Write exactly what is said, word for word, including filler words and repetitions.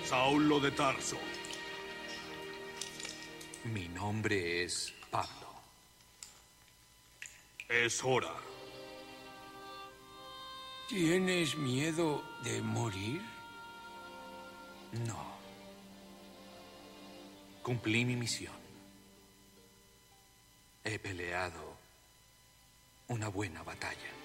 Saulo de Tarso. Mi nombre es Pablo. Es hora. ¿Tienes miedo de morir? No. Cumplí mi misión. He peleado una buena batalla.